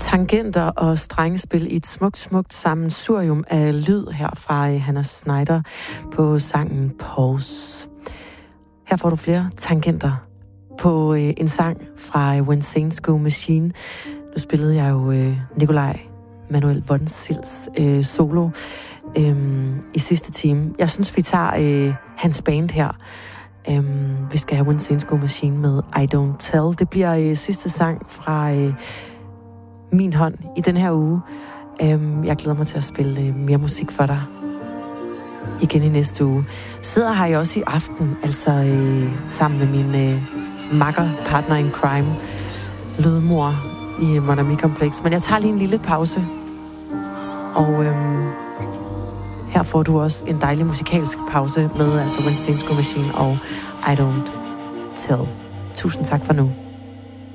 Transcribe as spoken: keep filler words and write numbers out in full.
Tangenter og strengespil i et smukt, smukt sammensurium af lyd her fra Hannah Snyder på sangen Pause. Her får du flere tangenter på øh, en sang fra When Saints Go Machine. Nu spillede jeg jo øh, Nikolaj Manuel von Sils øh, solo øh, i sidste time. Jeg synes, vi tager øh, hans band her. Øh, vi skal have When Saints Go Machine med I Don't Tell. Det bliver øh, sidste sang fra øh, min hånd i den her uge. Øh, jeg glæder mig til at spille øh, mere musik for dig igen i næste uge. Sidder her jeg også i aften, altså øh, sammen med min øh, makker, partner in crime, lydmor i Mon Ami Kompleks. Men jeg tager lige en lille pause. Og øhm, her får du også en dejlig musikalsk pause med altså When Saints Go Machine og I Don't Tell. Tusind tak for nu.